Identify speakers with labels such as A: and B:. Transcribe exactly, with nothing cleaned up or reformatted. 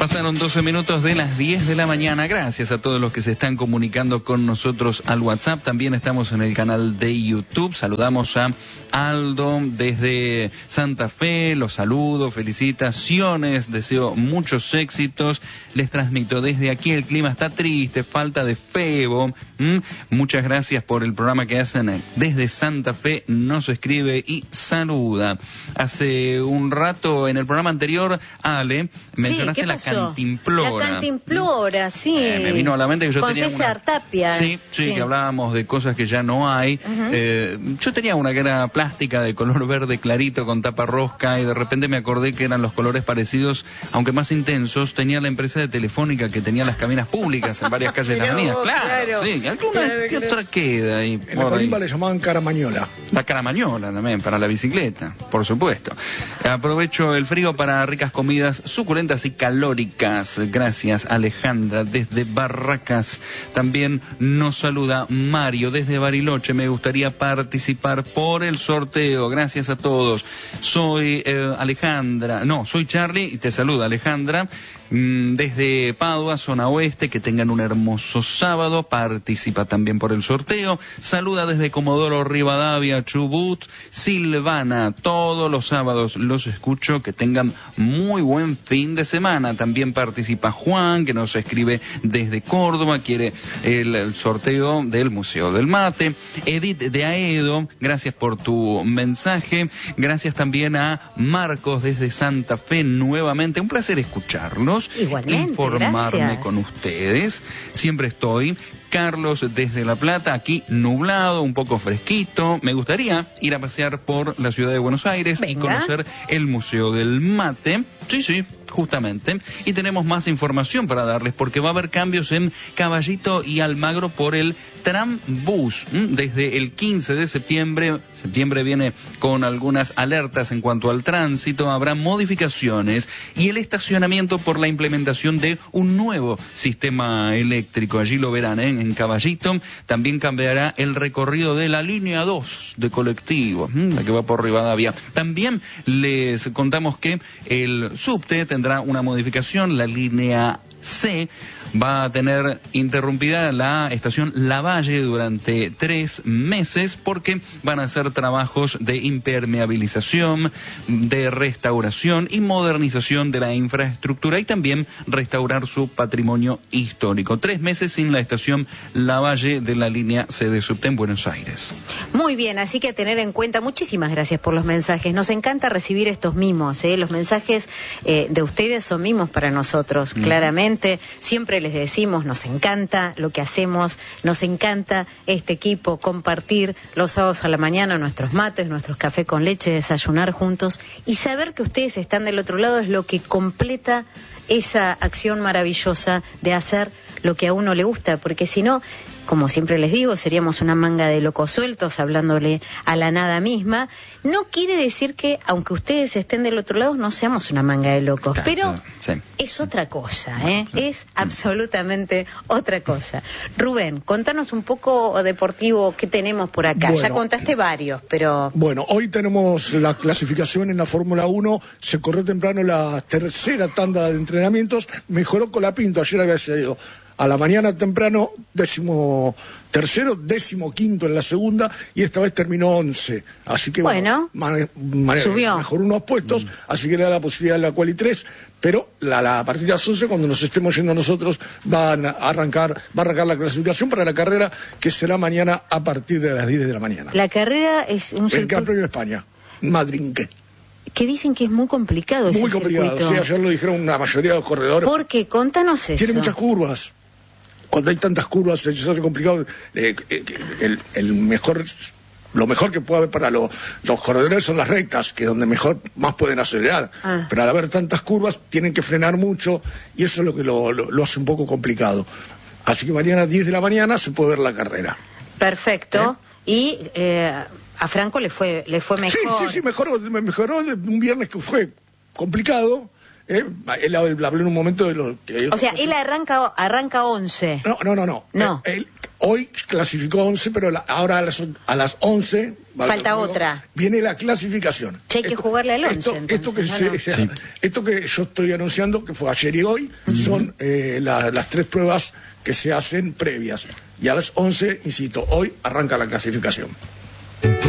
A: Pasaron doce minutos de las diez de la mañana. Gracias a todos los que se están comunicando con nosotros al WhatsApp. También estamos en el canal de YouTube. Saludamos a Aldo desde Santa Fe. Los saludo, felicitaciones, deseo muchos éxitos. Les transmito desde aquí, el clima está triste, falta de febo. ¿Mm? Muchas gracias por el programa que hacen desde Santa Fe. Nos escribe y saluda. Hace un rato en el programa anterior, Ale, mencionaste
B: sí,
A: la Cantimplora.
B: La Cantimplora, sí.
A: Eh, me vino a la mente que yo
B: Con
A: tenía
B: César
A: una...
B: Tapia.
A: Sí, sí,
B: sí,
A: que hablábamos de cosas que ya no hay. Uh-huh. eh, yo tenía una que era plástica de color verde clarito con tapa rosca y de repente me acordé que eran los colores parecidos, aunque más intensos. Tenía la empresa de Telefónica que tenía las cabinas públicas en varias calles de las avenidas. Claro, claro, sí. ¿Alguna claro,
C: ¿Qué
A: claro. otra queda ahí?
C: En la Colimba le llamaban caramañola.
A: La caramañola también, para la bicicleta, por supuesto. Aprovecho el frío para ricas comidas suculentas y calóricas. Gracias, Alejandra, desde Barracas. También nos saluda Mario, desde Bariloche. Me gustaría participar por el sorteo. Gracias a todos. Soy eh, Alejandra, no, soy Charlie y te saluda Alejandra. Desde Padua, zona oeste, que tengan un hermoso sábado. Participa también por el sorteo. Saluda desde Comodoro Rivadavia, Chubut, Silvana. Todos los sábados los escucho. Que tengan muy buen fin de semana. También participa Juan, que nos escribe desde Córdoba. Quiere el, el sorteo del Museo del Mate. Edith de Aedo, gracias por tu mensaje. Gracias también a Marcos desde Santa Fe nuevamente. Un placer escucharlo.
B: Igualmente,
A: informarme
B: gracias.
A: con ustedes. Siempre estoy. Carlos desde La Plata, aquí nublado, un poco fresquito. Me gustaría ir a pasear por la ciudad de Buenos Aires. Venga. Y conocer el Museo del Mate. Sí, sí, justamente. Y tenemos más información para darles, porque va a haber cambios en Caballito y Almagro por el Trambús. Desde el quince de septiembre, septiembre viene con algunas alertas en cuanto al tránsito, habrá modificaciones y el estacionamiento por la implementación de un nuevo sistema eléctrico. Allí lo verán, ¿eh? En Caballito. También cambiará el recorrido de la línea dos de colectivos, la que va por Rivadavia. También les contamos que el subte tendrá una modificación. La línea C va a tener interrumpida la estación Lavalle durante tres meses porque van a hacer trabajos de impermeabilización, de restauración y modernización de la infraestructura y también restaurar su patrimonio histórico. Tres meses sin la estación Lavalle de la línea C de subte en Buenos Aires.
B: Muy bien, así que a tener en cuenta. Muchísimas gracias por los mensajes. Nos encanta recibir estos mimos, ¿eh? Los mensajes eh, de ustedes son mimos para nosotros, mm. claramente. Siempre les decimos, nos encanta lo que hacemos, nos encanta este equipo, compartir los sábados a la mañana nuestros mates, nuestros café con leche, desayunar juntos y saber que ustedes están del otro lado es lo que completa esa acción maravillosa de hacer lo que a uno le gusta, porque si no, como siempre les digo, seríamos una manga de locos sueltos hablándole a la nada misma. No quiere decir que, aunque ustedes estén del otro lado, no seamos una manga de locos, claro, pero sí. Es otra cosa, ¿eh? Es absolutamente otra cosa. Rubén, contanos un poco deportivo, ¿qué tenemos por acá? Bueno, ya contaste varios, pero...
C: Bueno, hoy tenemos la clasificación en la Fórmula uno, se corrió temprano la tercera tanda de entrenamientos, mejoró Colapinto, ayer había sido... A la mañana temprano, décimo tercero, décimo quinto en la segunda, y esta vez terminó once. Así que
B: bueno,
C: bueno man, man,
B: subió.
C: Mejoró unos puestos, mm. así que le da la posibilidad de la quali tres, pero la, la partida once, cuando nos estemos yendo nosotros, van a arrancar, va a arrancar la clasificación para la carrera, que será mañana a partir de las diez de la mañana.
B: La carrera es un
C: El
B: circuito...
C: Gran Premio de España, Madrid.
B: Que dicen que es muy complicado ese
C: Muy complicado,
B: circuito.
C: sí, ayer lo dijeron la mayoría de los corredores.
B: ¿Por qué? Contanos eso.
C: Tiene muchas curvas. Cuando hay tantas curvas se hace complicado. Eh, eh, el, el mejor, lo mejor que puede haber para lo, los corredores son las rectas, que es donde mejor más pueden acelerar. Ah. Pero al haber tantas curvas tienen que frenar mucho y eso es lo que lo, lo, lo hace un poco complicado. Así que mañana a diez de la mañana se puede ver la carrera.
B: Perfecto. ¿Eh? Y eh, a Franco le fue le fue mejor.
C: Sí, sí, sí, mejoró, mejoró de un viernes que fue complicado. Eh, él habló en un momento de lo que...
B: O sea, él arranca arranca once.
C: No, no, no. no.
B: no.
C: Él, él hoy clasificó once, pero la, ahora a las, a las once...
B: Falta
C: juego,
B: otra.
C: Viene la clasificación.
B: Che, hay que
C: esto,
B: jugarle al once.
C: Esto,
B: entonces,
C: esto, que
B: no,
C: se,
B: no.
C: O sea,
A: Sí.
C: esto que yo estoy anunciando, que fue ayer y hoy, uh-huh. son eh, la, las tres pruebas que se hacen previas. Y a las once, insisto, hoy arranca la clasificación.